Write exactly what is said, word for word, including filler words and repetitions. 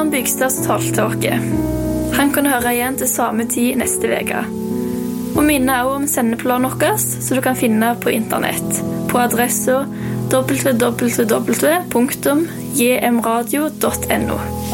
Jan Bygstad som talte til dere. Han kan høre igjen til samme tid neste veka. Og minne også om sendeplanen vår, som du kan finne på internett, på adressen w w w punktum j m radio punktum n o.